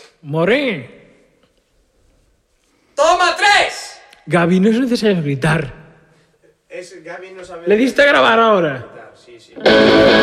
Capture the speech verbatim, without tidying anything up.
More. ¡Toma tres! Gaby, no es necesario gritar. Es Gaby no sabe... ¿Le diste a grabar ahora? Sí, sí.